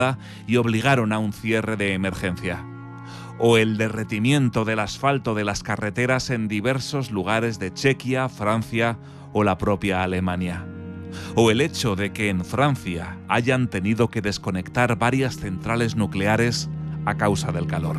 y obligaron a un cierre de emergencia. O el derretimiento del asfalto de las carreteras en diversos lugares de Chequia, Francia o la propia Alemania. O el hecho de que en Francia hayan tenido que desconectar varias centrales nucleares a causa del calor.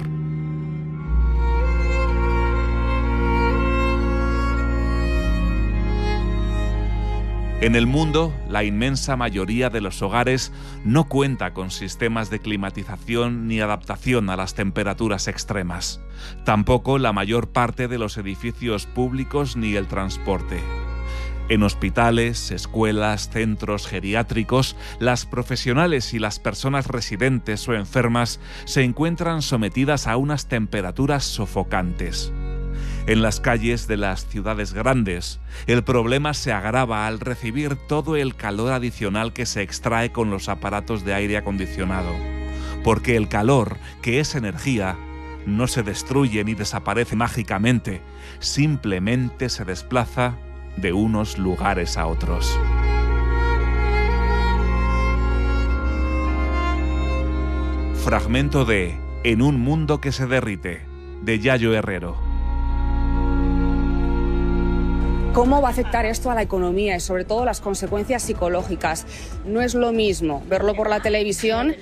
En el mundo, la inmensa mayoría de los hogares no cuenta con sistemas de climatización ni adaptación a las temperaturas extremas. Tampoco la mayor parte de los edificios públicos ni el transporte. En hospitales, escuelas, centros geriátricos, las profesionales y las personas residentes o enfermas se encuentran sometidas a unas temperaturas sofocantes. En las calles de las ciudades grandes, el problema se agrava al recibir todo el calor adicional que se extrae con los aparatos de aire acondicionado. Porque el calor, que es energía, no se destruye ni desaparece mágicamente, simplemente se desplaza de unos lugares a otros. Fragmento de En un mundo que se derrite, de Yayo Herrero. ¿Cómo va a afectar esto a la economía y sobre todo las consecuencias psicológicas? No es lo mismo verlo por la televisión,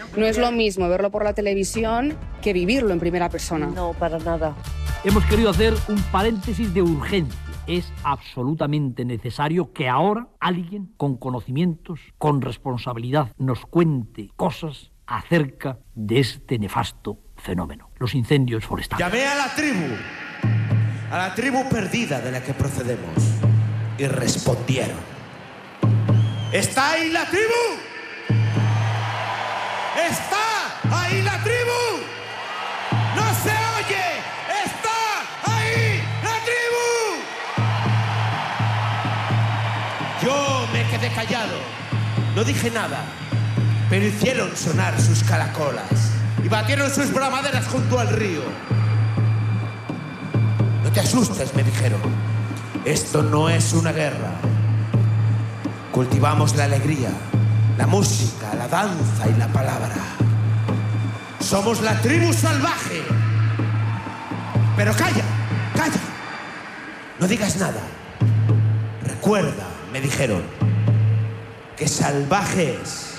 que vivirlo en primera persona. No, para nada. Hemos querido hacer un paréntesis de urgencia. Es absolutamente necesario que ahora alguien con conocimientos, con responsabilidad, nos cuente cosas acerca de este nefasto fenómeno, los incendios forestales. Llamé a la tribu perdida de la que procedemos, y respondieron. ¿Está ahí la tribu? ¿Está ahí la tribu? ¡No se oye! ¡Está ahí la tribu! Yo me quedé callado, no dije nada, pero hicieron sonar sus caracolas y batieron sus bramaderas junto al río. No te asustes, me dijeron. Esto no es una guerra. Cultivamos la alegría, la música, la danza y la palabra. Somos la tribu salvaje. Pero calla, calla. No digas nada. Recuerda, me dijeron, que salvaje es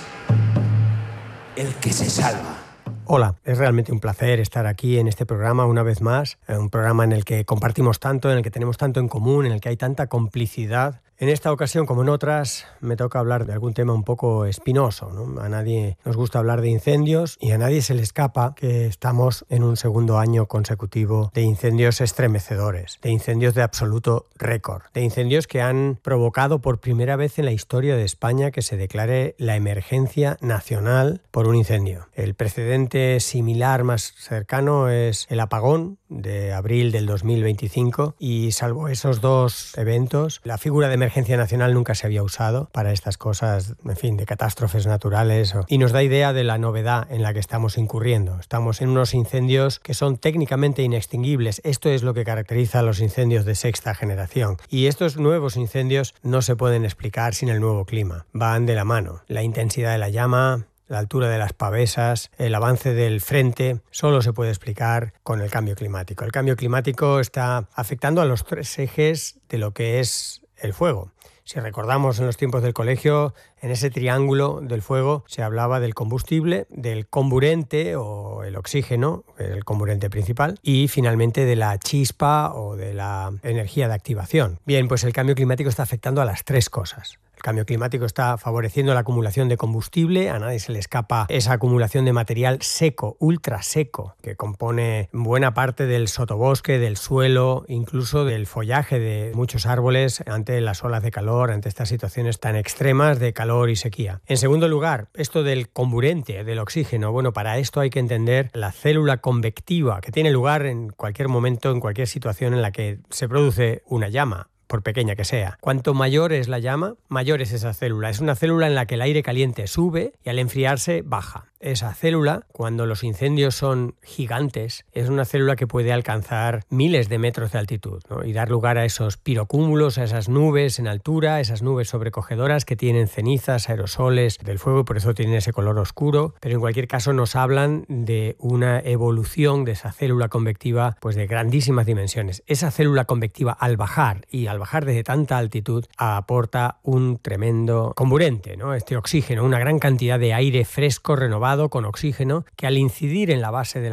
el que se salva. Hola, es realmente un placer estar aquí en este programa una vez más, un programa en el que compartimos tanto, en el que tenemos tanto en común, en el que hay tanta complicidad. En esta ocasión, como en otras, me toca hablar de algún tema un poco espinoso, ¿no? A nadie nos gusta hablar de incendios y a nadie se le escapa que estamos en un segundo año consecutivo de incendios estremecedores, de incendios de absoluto récord, de incendios que han provocado por primera vez en la historia de España que se declare la emergencia nacional por un incendio. El precedente similar más cercano es el apagón de abril del 2025 y salvo esos dos eventos, la figura de emergencia nacional nunca se había usado para estas cosas, en fin, de catástrofes naturales y nos da idea de la novedad en la que estamos incurriendo. Estamos en unos incendios que son técnicamente inextinguibles. Esto es lo que caracteriza a los incendios de sexta generación y estos nuevos incendios no se pueden explicar sin el nuevo clima. Van de la mano. La intensidad de la llama, la altura de las pavesas, el avance del frente, solo se puede explicar con el cambio climático. El cambio climático está afectando a los tres ejes de lo que es el fuego. Si recordamos en los tiempos del colegio, en ese triángulo del fuego se hablaba del combustible, del comburente o el oxígeno, el comburente principal, y finalmente de la chispa o de la energía de activación. Bien, pues el cambio climático está afectando a las tres cosas. El cambio climático está favoreciendo la acumulación de combustible, a nadie se le escapa esa acumulación de material seco, ultra seco, que compone buena parte del sotobosque, del suelo, incluso del follaje de muchos árboles ante las olas de calor, ante estas situaciones tan extremas de calor y sequía. En segundo lugar, esto del comburente, del oxígeno, bueno, para esto hay que entender la célula convectiva que tiene lugar en cualquier momento, en cualquier situación en la que se produce una llama, por pequeña que sea. Cuanto mayor es la llama, mayor es esa célula. Es una célula en la que el aire caliente sube y al enfriarse baja. Esa célula, cuando los incendios son gigantes, es una célula que puede alcanzar miles de metros de altitud, ¿no? Y dar lugar a esos pirocúmulos, a esas nubes en altura, esas nubes sobrecogedoras que tienen cenizas, aerosoles del fuego y por eso tienen ese color oscuro. Pero en cualquier caso nos hablan de una evolución de esa célula convectiva pues de grandísimas dimensiones. Esa célula convectiva al bajar desde tanta altitud aporta un tremendo comburente, ¿no? Este oxígeno, una gran cantidad de aire fresco renovado con oxígeno que al incidir en la base de